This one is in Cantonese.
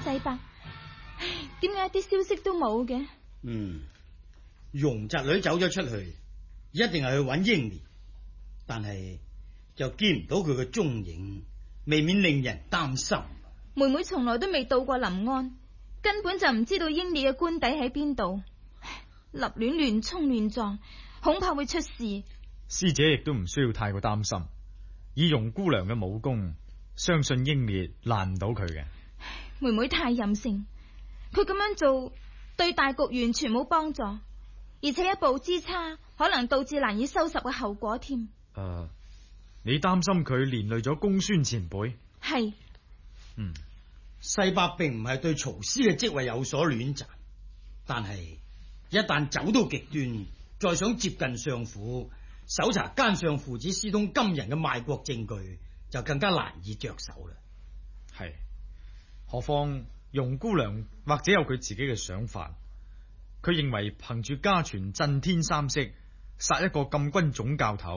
世伯，點解一啲消息都冇嘅？ 容侄女走咗出去，一定係去揾英蓮，但係就見唔到佢嘅蹤影，未免令人擔心。 妹妹從來都未到過臨安，根本就唔知道英烈嘅官邸喺邊度，立亂亂衝亂撞，恐怕會出事。 師姐亦都唔需要太過擔心，以容姑娘嘅武功，相信英烈難唔到佢嘅。 妹妹太任性，佢咁樣做對大局完全冇幫助，而且一步之差可能導致難以收拾嘅後果添。 你擔心佢連累咗公孫前輩？ 係。 世伯並唔係對曹師嘅職位有所戀棧，但係一旦走到極端，再想接近相府，搜查奸相父子私通金人嘅賣國證據，就更加難以着手啦。 係，何況容姑娘或者有佢自己嘅想法，佢認為憑住家傳震天三式，殺一個禁軍總教頭